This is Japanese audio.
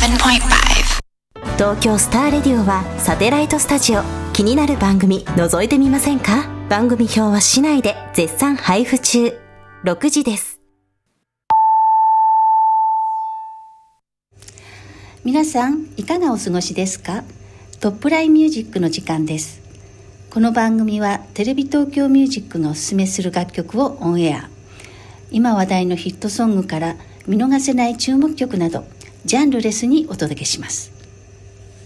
東京スターレディオはサテライトスタジオ。気になる番組覗いてみませんか？番組表は市内で絶賛配布中。6時です。 皆さんいかがお過ごしですか？トップラインミュージックの時間です。この番組はテレビ東京ミュージックがおすすめする楽曲をオンエア。今話題のヒットソングから見逃せない注目曲などジャンルレスにお届けします。